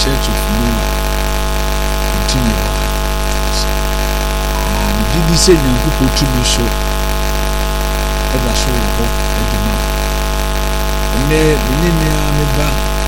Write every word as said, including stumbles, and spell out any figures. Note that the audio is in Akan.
Church of Noah continue and did the same and people to me so ever so ho eduma and me me me ba